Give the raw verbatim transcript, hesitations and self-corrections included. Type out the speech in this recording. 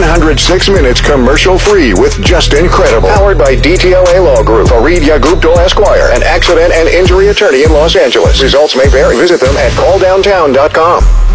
hundred six minutes commercial-free with Just Incredible. Powered by D T L A Law Group, Fareed Gupta Esquire, an accident and injury attorney in Los Angeles. Results may vary. Visit them at call downtown dot com.